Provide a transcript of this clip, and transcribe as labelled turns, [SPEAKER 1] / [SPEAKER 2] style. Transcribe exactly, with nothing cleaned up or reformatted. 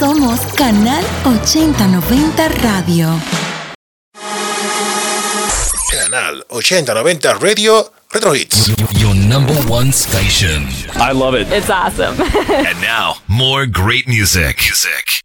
[SPEAKER 1] Somos Canal ochenta noventa Radio.
[SPEAKER 2] Canal ochenta noventa Radio Retro Hits.
[SPEAKER 3] Your number one station.
[SPEAKER 4] I love it.
[SPEAKER 5] It's awesome.
[SPEAKER 3] And now, more great music. Music.